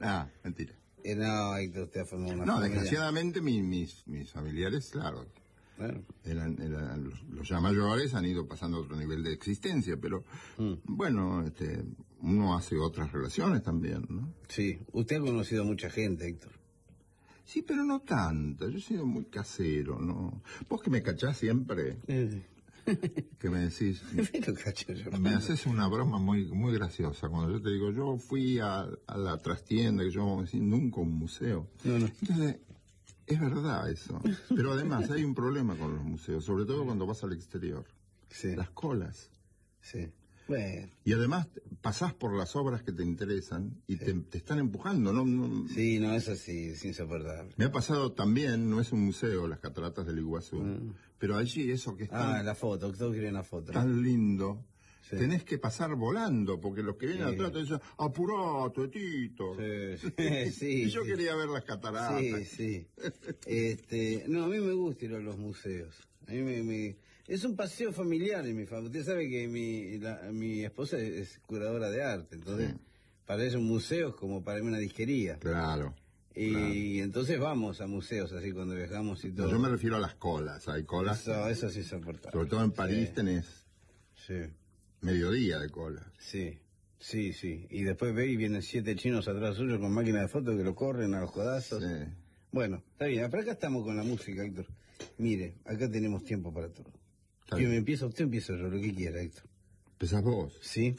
Ah, mentira. No, Héctor, usted ha formado una No, familia. desgraciadamente mis familiares, claro, Bueno, los ya mayores han ido pasando a otro nivel de existencia, pero bueno, uno hace otras relaciones también, ¿no? sí, usted ha conocido a mucha gente, Héctor. Sí, pero no tanta, yo he sido muy casero, ¿no? Vos que me cachás siempre, que me decís, Pero cacho yo. me haces una broma muy muy graciosa cuando yo te digo, yo fui a la trastienda, que yo vamos a decir, nunca a un museo. No. Entonces, es verdad eso. Pero además hay un problema con los museos, sobre todo cuando vas al exterior. Sí, Las colas. sí. Bueno, Y además pasás por las obras que te interesan y te están empujando, ¿no? sí, no, eso sí, es insoportable. Me ha pasado también, no es un museo, las cataratas del Iguazú, pero allí eso que es La foto, todos quieren la foto. tan lindo, Sí. tenés que pasar volando, porque los que vienen Sí. atrás te dicen, apurate, Tito. Sí, sí, Y yo sí. quería ver las cataratas. Sí, sí. No, a mí me gusta ir a los museos. A mí es un paseo familiar en mi familia. Usted sabe que mi esposa es curadora de arte, entonces Sí. para ella un museo es como para mí una disquería. Claro. Y entonces vamos a museos así cuando viajamos y todo. Yo me refiero a las colas, hay colas, Eso sí es insoportable. sobre todo en París Sí. tenés Sí. mediodía de colas. Sí, sí, sí. Y después ve y vienen 7 chinos atrás suyo con máquina de fotos que lo corren a los codazos. Sí. Bueno, está bien. Pero acá estamos con la música, Héctor. Mire, acá tenemos tiempo para todo. Está ¿Quién bien. empieza? Usted empieza yo, lo que quiera, Héctor. ¿Empezás vos? ¿Sí?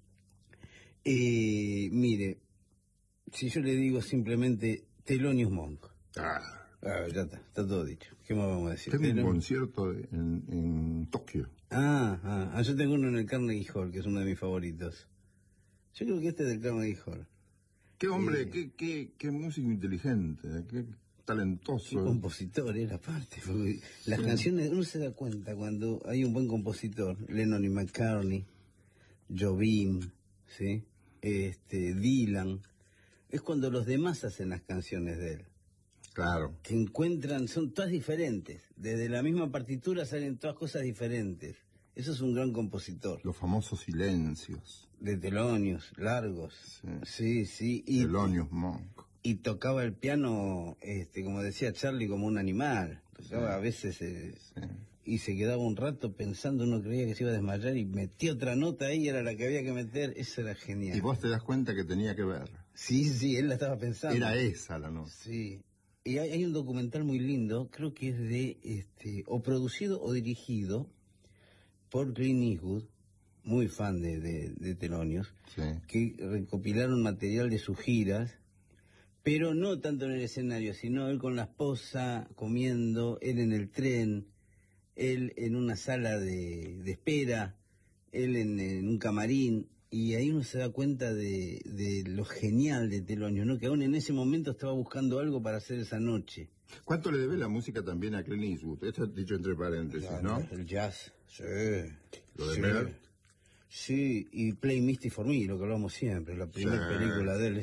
Mire, si yo le digo simplemente Thelonious Monk. Ya está todo dicho. ¿Qué más vamos a decir? Tengo un concierto en Tokio. Yo tengo uno en el Carnegie Hall, que es uno de mis favoritos. Yo creo que este es del Carnegie Hall. Qué hombre, qué músico inteligente, qué talentoso. Qué compositor era aparte, porque las canciones, uno se da cuenta cuando hay un buen compositor, Lennon y McCartney, Jobim, ¿sí? Dylan, es cuando los demás hacen las canciones de él, Claro. que encuentran, son todas diferentes, desde la misma partitura salen todas cosas diferentes. Eso es un gran compositor. Los famosos silencios. De Thelonious, largos. Sí. Sí. Thelonious Monk. Y tocaba el piano, como decía Charlie, como un animal. Tocaba a veces y se quedaba un rato pensando, uno creía que se iba a desmayar y metía otra nota ahí, era la que había que meter, eso era genial. Y vos te das cuenta que tenía que ver. Sí, él la estaba pensando. Era esa la nota. Sí. Y hay un documental muy lindo, creo que es o producido o dirigido por Clint Eastwood, muy fan de Thelonious, Sí. que recopilaron material de sus giras, pero no tanto en el escenario, sino él con la esposa comiendo, él en el tren, él en una sala de espera, él en un camarín, y ahí uno se da cuenta de lo genial de Thelonious, ¿no? Que aún en ese momento estaba buscando algo para hacer esa noche. ¿Cuánto le debe la música también a Clint Eastwood? Esto dicho entre paréntesis, ¿no? El jazz, sí. Lo de sí. Bert. Sí, y Play Misty for Me, lo que hablamos siempre, la primera película de él.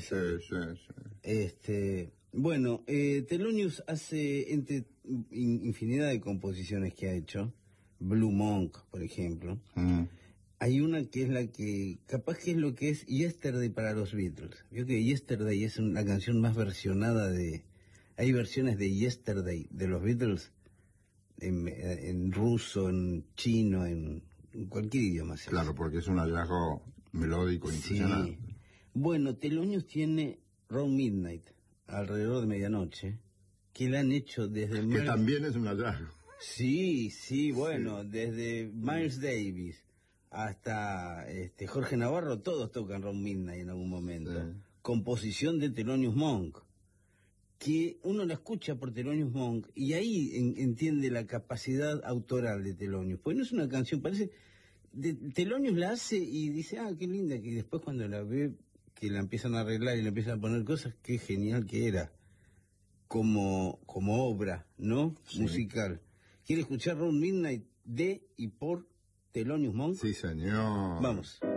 Sí. Bueno, Thelonious hace infinidad de composiciones que ha hecho. Blue Monk, por ejemplo. Hay una que es la que, capaz que es lo que es Yesterday para los Beatles. Vio que Yesterday es una canción más versionada hay versiones de Yesterday de los Beatles en ruso, en chino, en cualquier idioma. Claro, porque es un hallazgo melódico impresionante. Sí. Bueno, Thelonious tiene Round Midnight, alrededor de medianoche, que la han hecho desde... Que también es un hallazgo. Sí, bueno, desde Miles Davis hasta Jorge Navarro, todos tocan Round Midnight en algún momento. Sí. Composición de Thelonious Monk, que uno la escucha por Thelonious Monk y ahí entiende la capacidad autoral de Thelonious. Pues no es una canción, parece... Thelonious la hace y dice, qué linda, que después cuando la ve, que la empiezan a arreglar y le empiezan a poner cosas, qué genial que era como obra, ¿no? Sí. Musical. ¿Quiere escuchar Round Midnight de y por Thelonious Monk? Sí, señor. Vamos.